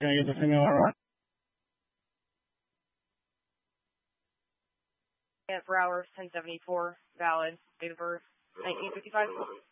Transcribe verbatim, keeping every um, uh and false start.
Can I get the female R one? Yeah, for hours ten seventy-four, valid, date of birth nineteen fifty-five.